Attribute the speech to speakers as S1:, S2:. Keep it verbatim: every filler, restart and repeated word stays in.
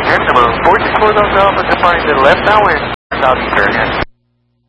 S1: Number four six four Delta Alpha, departing to the left downwind, southeastern.